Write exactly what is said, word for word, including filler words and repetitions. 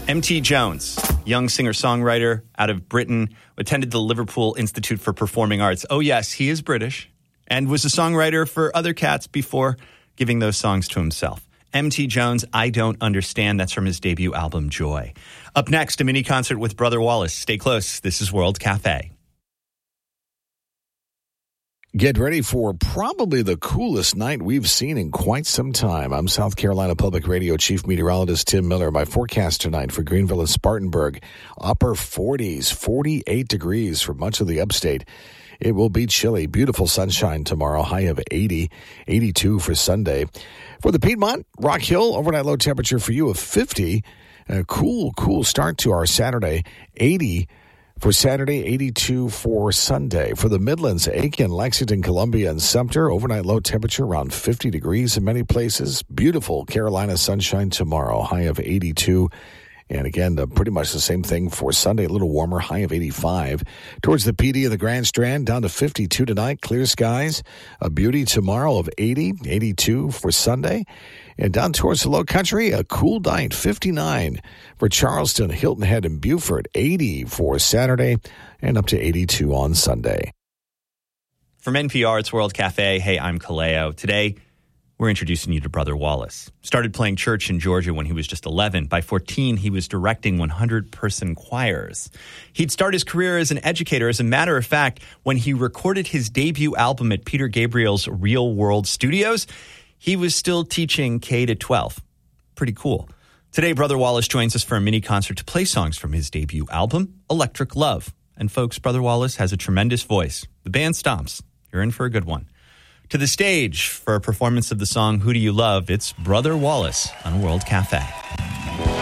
M T Jones, young singer-songwriter out of Britain, attended the Liverpool Institute for Performing Arts. Oh, yes, he is British and was a songwriter for other cats before giving those songs to himself. M T Jones, I Don't Understand. That's from his debut album, Joy. Up next, a mini concert with Brother Wallace. Stay close. This is World Cafe. Get ready for probably the coolest night we've seen in quite some time. I'm South Carolina Public Radio Chief Meteorologist Tim Miller. My forecast tonight for Greenville and Spartanburg, upper forties, forty-eight degrees for much of the upstate. It will be chilly. Beautiful sunshine tomorrow, high of eighty, eighty-two for Sunday. For the Piedmont, Rock Hill, overnight low temperature for you of fifty. A cool, cool start to our Saturday, eighty for Saturday, eighty-two for Sunday. For the Midlands, Aiken, Lexington, Columbia, and Sumter, overnight low temperature around fifty degrees in many places. Beautiful Carolina sunshine tomorrow, high of eighty-two. And again, uh, pretty much the same thing for Sunday, a little warmer, high of eighty-five. Towards the P D and the Grand Strand, down to fifty-two tonight, clear skies. A beauty tomorrow of eighty, eighty-two for Sunday. And down towards the Low Country, a cool night, fifty-nine for Charleston, Hilton Head, and Beaufort, eighty for Saturday, and up to eighty-two on Sunday. From N P R, it's World Cafe. Hey, I'm Kaleo. Today, we're introducing you to Brother Wallace. Started playing church in Georgia when he was just eleven. By fourteen, he was directing one hundred person choirs. He'd start his career as an educator. As a matter of fact, when he recorded his debut album at Peter Gabriel's Real World Studios, he was still teaching K to twelve. Pretty cool. Today, Brother Wallace joins us for a mini concert to play songs from his debut album, Electric Love. And folks, Brother Wallace has a tremendous voice. The band stomps. You're in for a good one. To the stage for a performance of the song Who Do You Love? It's Brother Wallace on World Cafe.